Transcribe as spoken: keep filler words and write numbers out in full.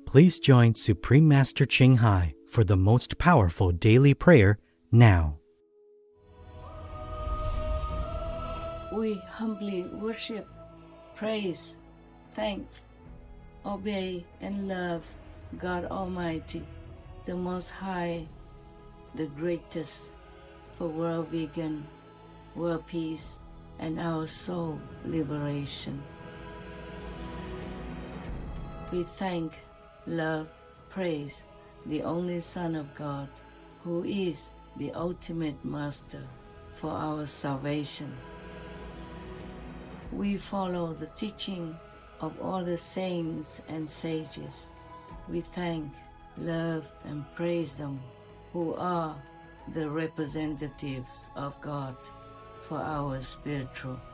Please join Supreme Master Ching Hai for the most powerful daily prayer now. We humbly worship, praise, thank, obey, and love God Almighty, the Most High, the greatest, for world vegan, world peace, and our soul liberation. We thank, love, praise the only Son of God, who is the ultimate Master for our salvation. We follow the teaching of all the saints and sages. We thank, love, and praise them, who are the representatives of God for our spiritual